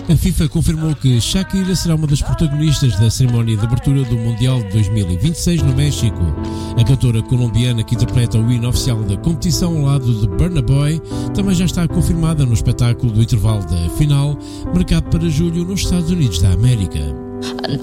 A FIFA confirmou que Shakira será uma das protagonistas da cerimónia de abertura do Mundial de 2026 no México. A cantora colombiana que interpreta o hino oficial da competição ao lado de Burna Boy também já está confirmada no espetáculo do intervalo da final, marcado para julho nos Estados Unidos da América.